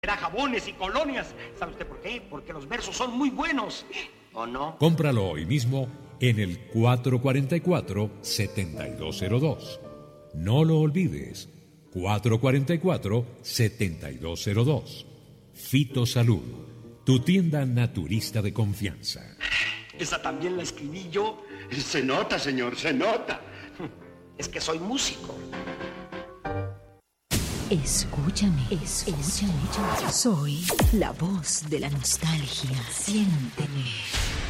Era jabones y colonias. ¿Sabe usted por qué? Porque los versos son muy buenos. ¿O no? Cómpralo hoy mismo en el 444-7202. No lo olvides, 444-7202. Fito Salud, tu tienda naturista de confianza. Esa también la escribí yo. Se nota, señor, se nota. Es que soy músico. Escúchame. Soy la voz de la nostalgia. Siénteme.